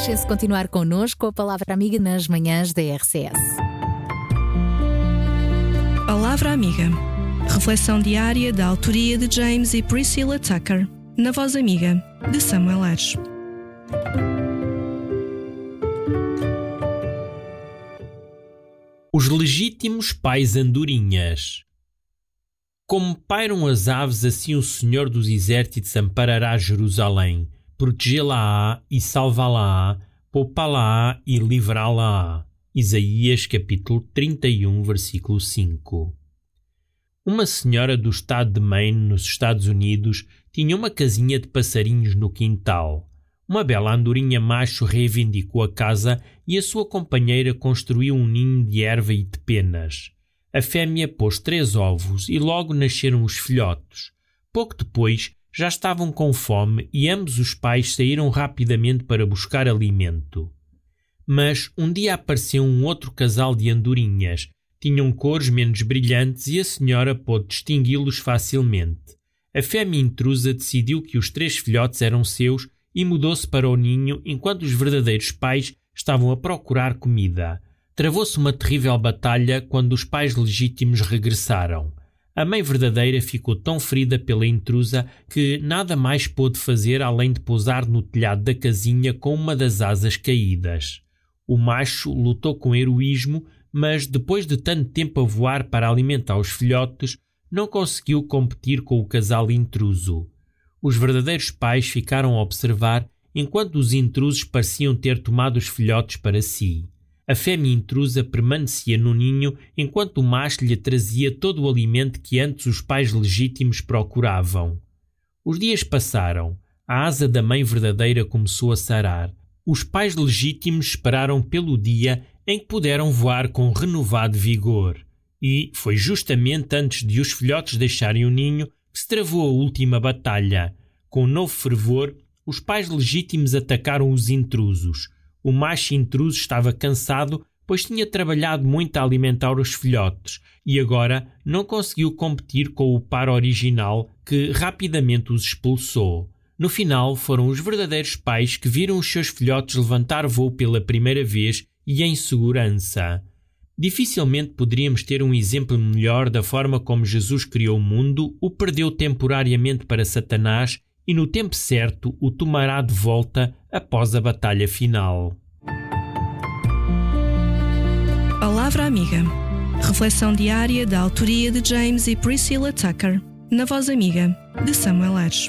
Deixem-se continuar connosco a Palavra Amiga nas manhãs da RCS. Palavra Amiga. Reflexão diária da autoria de James e Priscilla Tucker, na voz amiga de Samuel Ares. Os legítimos pais andorinhas. Como pairam as aves, assim o Senhor dos Exércitos amparará Jerusalém, protegê-la-á e salvá-la-á, poupá-la-á e livrá-la-á. Isaías capítulo 31, versículo 5. Uma senhora do estado de Maine, nos Estados Unidos, tinha uma casinha de passarinhos no quintal. Uma bela andorinha macho reivindicou a casa e a sua companheira construiu um ninho de erva e de penas. A fêmea pôs 3 ovos e logo nasceram os filhotes. Pouco depois, já estavam com fome e ambos os pais saíram rapidamente para buscar alimento. Mas um dia apareceu um outro casal de andorinhas. Tinham cores menos brilhantes e a senhora pôde distingui-los facilmente. A fêmea intrusa decidiu que os 3 filhotes eram seus e mudou-se para o ninho enquanto os verdadeiros pais estavam a procurar comida. Travou-se uma terrível batalha quando os pais legítimos regressaram. A mãe verdadeira ficou tão ferida pela intrusa que nada mais pôde fazer além de pousar no telhado da casinha com uma das asas caídas. O macho lutou com heroísmo, mas depois de tanto tempo a voar para alimentar os filhotes, não conseguiu competir com o casal intruso. Os verdadeiros pais ficaram a observar enquanto os intrusos pareciam ter tomado os filhotes para si. A fêmea intrusa permanecia no ninho enquanto o macho lhe trazia todo o alimento que antes os pais legítimos procuravam. Os dias passaram. A asa da mãe verdadeira começou a sarar. Os pais legítimos esperaram pelo dia em que puderam voar com renovado vigor. E foi justamente antes de os filhotes deixarem o ninho que se travou a última batalha. Com novo fervor, os pais legítimos atacaram os intrusos. O macho intruso estava cansado, pois tinha trabalhado muito a alimentar os filhotes e agora não conseguiu competir com o par original que rapidamente os expulsou. No final, foram os verdadeiros pais que viram os seus filhotes levantar voo pela primeira vez e em segurança. Dificilmente poderíamos ter um exemplo melhor da forma como Jesus criou o mundo, o perdeu temporariamente para Satanás e no tempo certo o tomará de volta após a batalha final. Palavra Amiga. Reflexão diária da autoria de James e Priscilla Tucker, na voz amiga de Samuel Ares.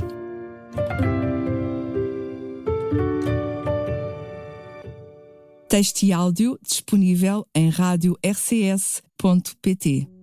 Texto e áudio disponível em radiorcs.pt.